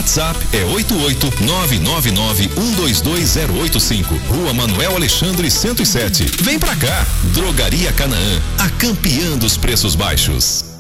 WhatsApp é 88999122085. Rua Manuel Alexandre 107. Vem pra cá. Drogaria Canaã, a campeã dos preços baixos.